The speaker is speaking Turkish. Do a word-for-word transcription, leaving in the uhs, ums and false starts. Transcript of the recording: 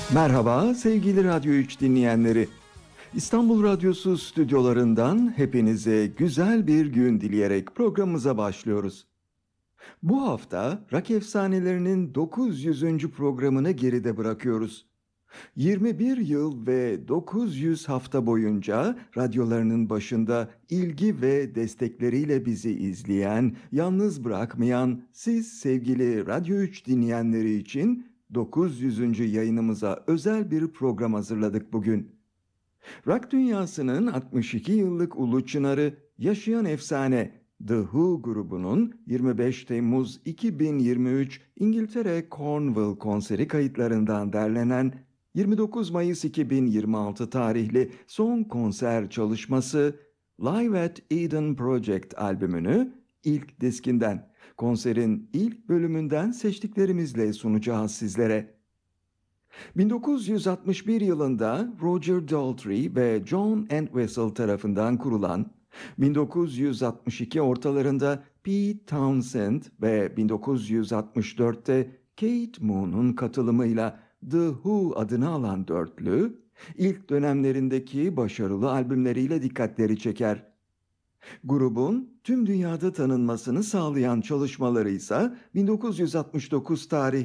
Merhaba sevgili Radyo üç dinleyenleri. İstanbul Radyosu stüdyolarından hepinize güzel bir gün dileyerek programımıza başlıyoruz. Bu hafta rock efsanelerinin dokuz yüzüncü programını geride bırakıyoruz. yirmi bir yıl ve dokuz yüz hafta boyunca radyolarının başında ilgi ve destekleriyle bizi izleyen, yalnız bırakmayan siz sevgili Radyo üç dinleyenleri için dokuz yüzüncü yayınımıza özel bir program hazırladık bugün. Rock dünyasının altmış iki yıllık ulu çınarı, yaşayan efsane The Who grubunun yirmi beş Temmuz iki bin yirmi üç İngiltere Cornwall konseri kayıtlarından derlenen yirmi dokuz Mayıs iki bin yirmi altı tarihli son konser çalışması Live at Eden Project albümünü ilk diskinden, konserin ilk bölümünden seçtiklerimizle sunacağız sizlere. bin dokuz yüz altmış bir yılında Roger Daltrey ve John Entwistle tarafından kurulan, bin dokuz yüz altmış iki ortalarında Pete Townshend ve bin dokuz yüz altmış dörtte Kate Moon'un katılımıyla The Who adını alan dörtlü, ilk dönemlerindeki başarılı albümleriyle dikkatleri çeker. Grubun tüm dünyada tanınmasını sağlayan çalışmaları ise bin dokuz yüz altmış dokuz tarihli